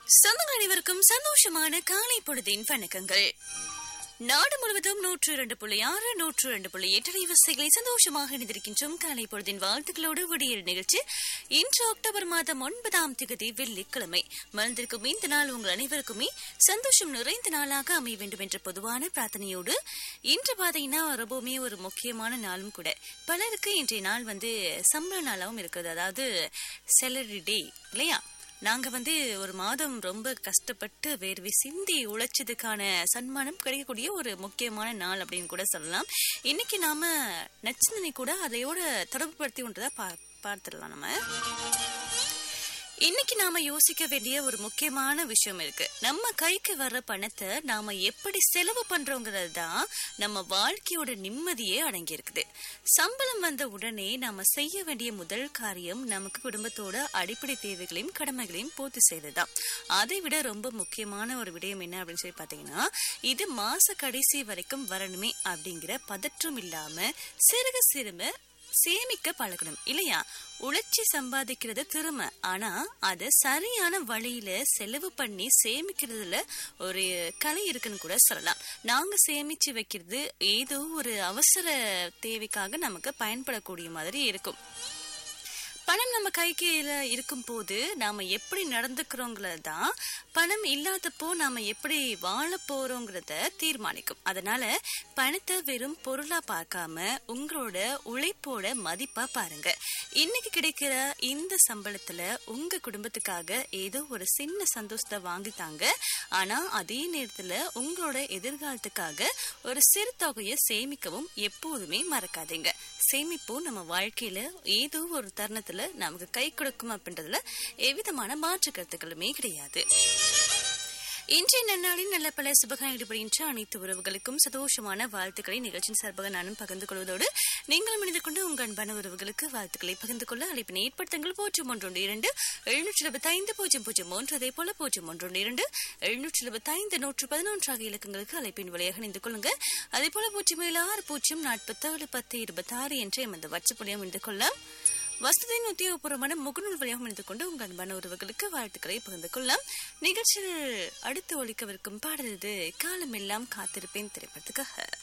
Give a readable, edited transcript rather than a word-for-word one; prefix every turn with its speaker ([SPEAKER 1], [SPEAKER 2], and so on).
[SPEAKER 1] சொந்தங்கள் அனைவருக்கும் சந்தோஷமான காலை பொழுதின் வணக்கங்கள். நாடு முழுவதும் 102.6 102.8 அலைவரிசைகளை சந்தோஷமாக இணைந்திருக்கின்றோம். காலை பொழுதின் வாழ்த்துக்களோடு விடியல் நிகழ்ச்சி. இன்று அக்டோபர் மாதம் 9ஆம் தேதி வெள்ளிக்கிழமை. மலர்ந்திருக்கும் இந்த நாள் உங்கள் அனைவருக்குமே சந்தோஷம் நிறைந்த நாளாக அமைய வேண்டும் என்ற பொதுவான பிரார்த்தனையோடு இன்று பாத்தீங்கன்னா ரொம்பவுமே ஒரு முக்கியமான நாளும் கூட. பலருக்கு இன்றைய நாள் சம்பள நாளாகவும் இருக்குது. அதாவது சேலரி டே இல்லையா? நாங்க ஒரு மாதம் ரொம்ப கஷ்டப்பட்டு வேர்வை சிந்தி உழைச்சதுக்கான சன்மானம் கிடைக்கக்கூடிய ஒரு முக்கியமான நாள் அப்படின்னு கூட சொல்லலாம். இன்னைக்கு நாம நச்சிந்தனை கூட அதையோட தொடர்பு படுத்தி ஒன்றதா பார்த்துடலாம். இன்னைக்கு நாம யோசிக்க வேண்டிய ஒரு முக்கியமான விஷயம் இருக்கு. நம்ம கைக்கு வர்ற பணத்தை நாம எப்படி செலவு பண்றோங்கிறது தான் நம்ம வாழ்க்கையோட நிம்மதியே அடங்கி இருக்குது. சம்பளம் வந்த உடனே நாம செய்ய வேண்டிய முதல் காரியம் நமக்கு குடும்பத்தோட அடிப்படை தேவைகளையும் கடமைகளையும் பூர்த்தி செய்யறதுதான். அதை விட ரொம்ப முக்கியமான ஒரு விடயம் என்ன அப்படின்னு சொல்லி பாத்தீங்கன்னா, இது மாச கடைசி வரைக்கும் வரணுமே அப்படிங்கிற பதற்றம் இல்லாம சிறுக சிறும சேமிக்க பழகணும் இல்லையா? உழைச்சி சம்பாதிக்கிறது திறமை. ஆனா அத சரியான வழியில செலவு பண்ணி சேமிக்கிறதுல ஒரு கலை இருக்குன்னு கூட சொல்லலாம். நாங்க சேமிச்சு வைக்கிறது ஏதோ ஒரு அவசர தேவைக்காக நமக்கு பயன்படக்கூடிய மாதிரி இருக்கும். பணம் நம்ம கைக்கு இருக்கும் போது நாம எப்படி நடந்துக்கிறோங்கிறதான் பணம் இல்லாதப்போ நாம எப்படி வாழ போறோங்கிறத தீர்மானிக்கும். அதனால பணத்தை வெறும் பொருளா பார்க்காம உங்களோட உழைப்போட மதிப்பா பாருங்க. இன்னைக்கு கிடைக்கிற இந்த சம்பளத்துல உங்க குடும்பத்துக்காக ஏதோ ஒரு சின்ன சந்தோஷத்தை வாங்கித்தாங்க. ஆனா அதே நேரத்துல உங்களோட எதிர்காலத்துக்காக ஒரு சிறு தொகையை சேமிக்கவும் எப்போதுமே மறக்காதீங்க. சேமிப்போம் நம்ம வாழ்க்கையில ஏதோ ஒரு தருணத்துல நமக்கு கை கொடுக்கும் அப்படின்றதுல எவ்விதமான மாற்று கருத்துக்களுமே கிடையாது. இன்றைய நன்னாளின் நல்ல பல சுபகாரம் ஈடுபடுகின்ற அனைத்து உறவுகளுக்கும் சந்தோஷமான வாழ்த்துக்களை நிகழ்ச்சியின் சார்பாக நானும் பகிர்ந்து கொள்வதோடு நீங்களும் இணைந்து கொண்டு உங்கள் அன்பான உறவுகளுக்கு வாழ்த்துக்களை பகிர்ந்து கொள்ள அழைப்பினை ஏற்படுத்துங்கள். 012 775 003 அதே போல 012 775 111 ஆகிய இலக்கங்களுக்கு அழைப்பின் வழியாக இணைந்து கொள்ளுங்க. அதே போல 076 047 10 26 என்ற எமது வாட்ஸ்அப் வழியாக இணைந்து கொள்ளலாம். வசதியின் உத்தியோகபூர்வமான முகநூல் வழியாக இணைந்து கொண்டு உங்கள் அன்பான உறவுகளுக்கு வாழ்த்துக்களை பகிர்ந்து கொள்ளலாம். நிகழ்ச்சியில் அடுத்து ஒலிக்கவிருக்கும் பாடல் இது காலமெல்லாம் காத்திருப்பேன் திரைப்படத்துக்காக.